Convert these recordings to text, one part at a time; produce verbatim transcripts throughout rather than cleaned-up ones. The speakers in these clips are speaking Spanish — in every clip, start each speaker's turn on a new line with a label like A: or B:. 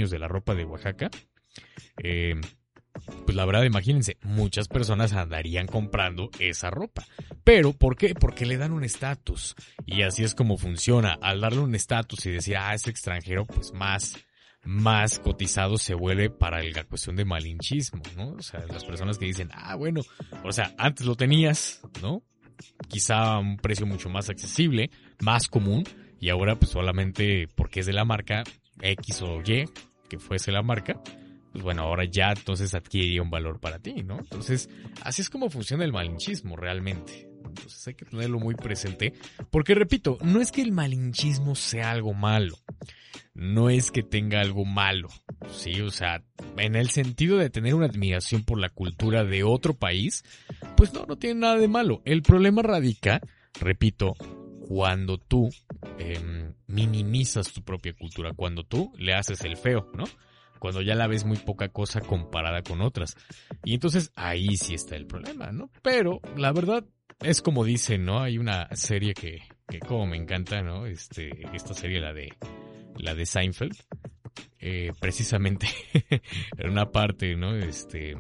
A: dueños de la ropa de Oaxaca, eh, pues la verdad, imagínense, muchas personas andarían comprando esa ropa. ¿Pero por qué? Porque le dan un estatus. Y así es como funciona. Al darle un estatus y decir, ah, es extranjero, pues más, más cotizado se vuelve para la cuestión de malinchismo, ¿no? O sea, las personas que dicen, ah, bueno, o sea, antes lo tenías, ¿no? Quizá a un precio mucho más accesible, más común, y ahora pues solamente porque es de la marca X o Y, que fuese la marca, pues bueno, ahora ya entonces adquiere un valor para ti, ¿no? Entonces, así es como funciona el malinchismo realmente. Entonces hay que tenerlo muy presente, porque repito, no es que el malinchismo sea algo malo, no es que tenga algo malo, sí, o sea, en el sentido de tener una admiración por la cultura de otro país, pues no, no tiene nada de malo. El problema radica, repito, cuando tú eh, minimizas tu propia cultura, cuando tú le haces el feo, ¿no? Cuando ya la ves muy poca cosa comparada con otras. Y entonces ahí sí está el problema, ¿no? Pero la verdad es como dicen, ¿no? Hay una serie que, que como me encanta, ¿no? Este, esta serie, la de, la de Seinfeld. Eh, precisamente en una parte, ¿no? Este,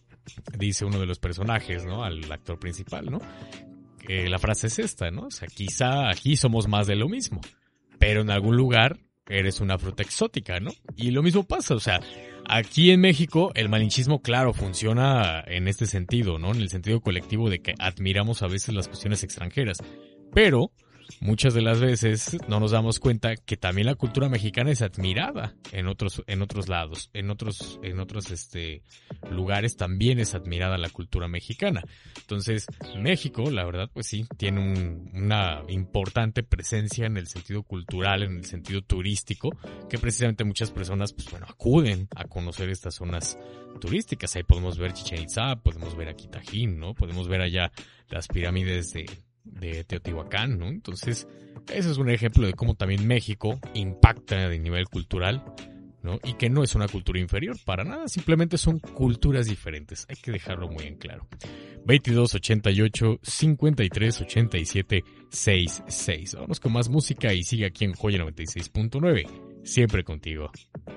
A: dice uno de los personajes, ¿no? Al actor principal, ¿no? Que la frase es esta, ¿no? O sea, quizá aquí somos más de lo mismo, pero en algún lugar eres una fruta exótica, ¿no? Y lo mismo pasa, o sea, aquí en México el malinchismo, claro, funciona en este sentido, ¿no? En el sentido colectivo de que admiramos a veces las cuestiones extranjeras, pero muchas de las veces no nos damos cuenta que también la cultura mexicana es admirada en otros, en otros lados, en otros, en otros, este, lugares también es admirada la cultura mexicana. Entonces, México, la verdad, pues sí, tiene un, una importante presencia en el sentido cultural, en el sentido turístico, que precisamente muchas personas, pues bueno, acuden a conocer estas zonas turísticas. Ahí podemos ver Chichén Itzá, podemos ver aquí Tajín, ¿no? Podemos ver allá las pirámides de de Teotihuacán, ¿no? Entonces, ese es un ejemplo de cómo también México impacta de nivel cultural, ¿no? Y que no es una cultura inferior, para nada, simplemente son culturas diferentes, hay que dejarlo muy en claro. veintidós ochenta y ocho cincuenta y tres ochenta y siete sesenta y seis. Vamos con más música y sigue aquí en Joya noventa y seis punto nueve, siempre contigo.